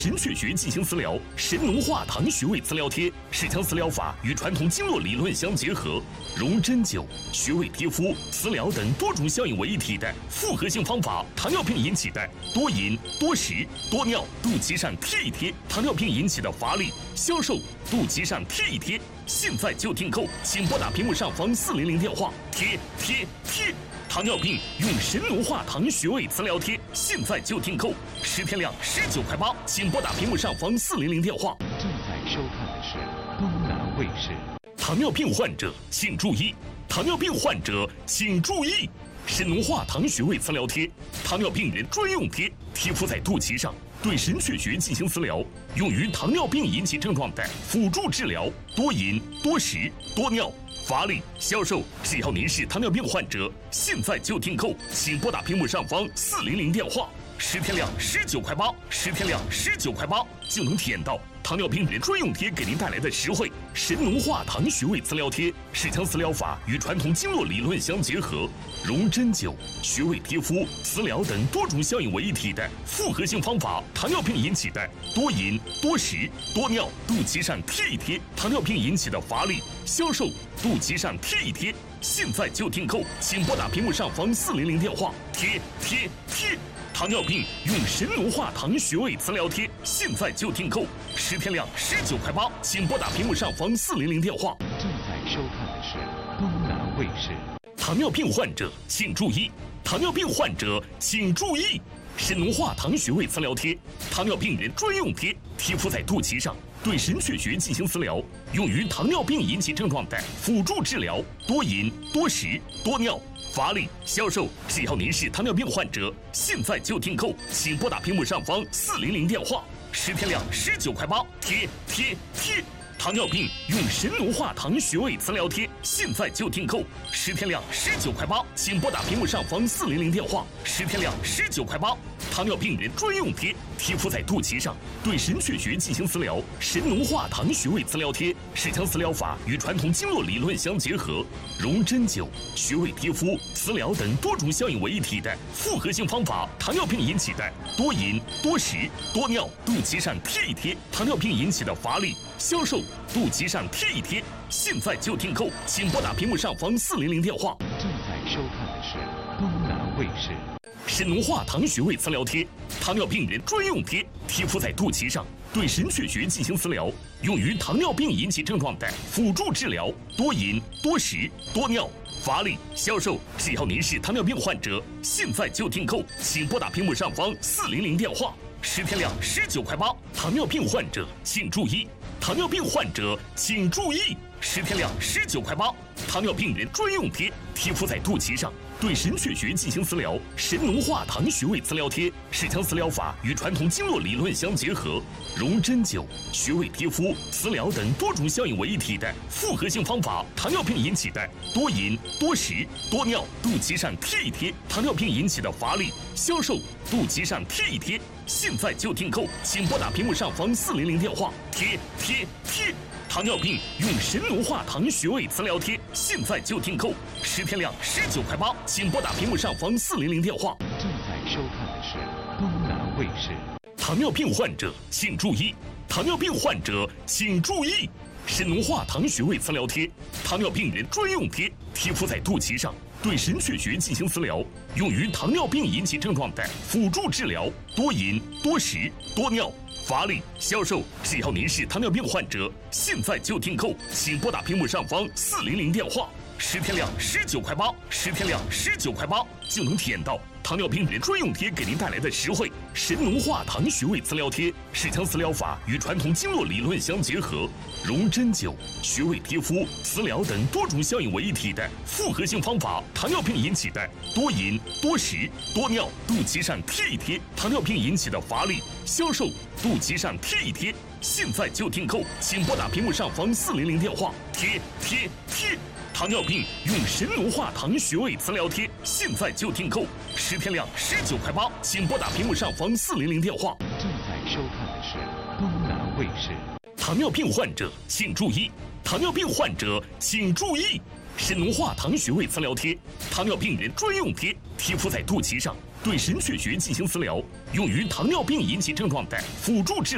神阙穴进行磁疗，神农化糖穴位磁疗贴，是将磁疗法与传统经络理论相结合，融针灸、穴位贴敷、磁疗等多种效应为一体的复合性方法。糖尿病引起的多饮、多食、多尿，肚脐上贴一贴；糖尿病引起的乏力、消瘦，肚脐上贴一贴。现在就订购，请拨打屏幕上方400电话，贴。糖尿病用神农化糖穴位磁疗贴，现在就订购，10片量19块8，请拨打屏幕上方400电话。 正在收看的是东南卫视。 糖尿病患者请注意，糖尿病患者请注意，神农化糖穴位磁疗贴，糖尿病人专用贴，贴敷在肚脐上，对神阙穴进行磁疗，用于糖尿病引起症状的辅助治疗，多饮、多食、多尿。乏力、消瘦，只要您是糖尿病患者，现在就订购，请拨打屏幕上方400电话，10片量19块8，10片量19块8，就能体验到糖尿病人专用贴给您带来的实惠。神农化糖穴位磁疗贴是将磁疗法与传统经络理论相结合，融针灸、穴位贴敷、磁疗等多种效应为一体的复合性方法。糖尿病引起的多饮、多食、多尿，肚脐上贴一贴；糖尿病引起的乏力、消瘦，肚脐上贴一贴。现在就订购，请拨打屏幕上方400电话，贴。糖尿病用神农化糖穴位磁疗贴，现在就订购，10片量19块8，请拨打屏幕上方400电话。 正在收看的是东南卫视。 糖尿病患者请注意，糖尿病患者请注意，神农化糖穴位磁疗贴，糖尿病人专用贴，贴敷在肚脐上，对神阙穴进行磁疗，用于糖尿病引起症状的辅助治疗，多饮、多食、多尿。乏力、消瘦，只要您是糖尿病患者，现在就订购，请拨打屏幕上方400电话，10片量19块8，贴。糖尿病用神农化糖穴位磁疗贴，现在就订购，10片量19块8，请拨打屏幕上方400电话，10片量19块8。糖尿病人专用贴，贴敷在肚脐上，对神阙穴进行磁疗。神农化糖穴位磁疗贴是将磁疗法与传统经络理论相结合，融针灸、穴位贴敷、磁疗等多种效应为一体的复合性方法。糖尿病引起的多饮、多食、多尿，肚脐上贴一贴；糖尿病引起的乏力、消瘦，肚脐上贴一贴。现在就订购，请拨打屏幕上方400电话。 正在收看的是东南卫视。 神农化糖穴位磁疗贴，糖尿病人专用贴，贴敷在肚脐上，对神阙穴进行磁疗，用于糖尿病引起症状的辅助治疗，多饮、多食、多尿。乏力、消瘦，只要您是糖尿病患者，现在就订购，请拨打屏幕上方400电话，10片量19块8。糖尿病患者请注意，糖尿病患者请注意，10片量19块8。糖尿病人专用贴，贴敷在肚脐上，对神阙穴进行磁疗。神农化糖穴位磁疗贴是将磁疗法与传统经络理论相结合，融针灸、穴位贴敷、磁疗等多种效应为一体的复合性方法。糖尿病引起的多饮、多食、多尿，肚脐上贴一贴；糖尿病引起的乏力、消瘦，肚脐上贴一贴。现在就订购，请拨打屏幕上方400电话，贴。糖尿病用神农化糖穴位磁疗贴，现在就订购，10片量19块8，请拨打屏幕上方400电话。 正在收看的是东南卫视。 糖尿病患者请注意，糖尿病患者请注意，神农化糖穴位磁疗贴，糖尿病人专用贴，贴敷在肚脐上，对神阙穴进行磁疗，用于糖尿病引起症状的辅助治疗，多饮、多食、多尿。乏力、消瘦，只要您是糖尿病患者，现在就订购，请拨打屏幕上方400电话，10片量19块8，10片量19块8，就能体验到糖尿病人专用贴给您带来的实惠。神农化糖穴位磁疗贴是将磁疗法与传统经络理论相结合，融针灸、穴位贴敷、磁疗等多种效应为一体的复合性方法。糖尿病引起的多饮、多食、多尿，肚脐上贴一贴；糖尿病引起的乏力、消瘦，肚脐上贴一贴。现在就订购，请拨打屏幕上方400电话，贴。糖尿病用神农化糖穴位磁疗贴，现在就订购，10片量19块8，请拨打屏幕上方400电话。 正在收看的是东南卫视。 糖尿病患者请注意，糖尿病患者请注意，神农化糖穴位磁疗贴，糖尿病人专用贴，贴敷在肚脐上，对神阙穴进行磁疗，用于糖尿病引起症状的辅助治疗。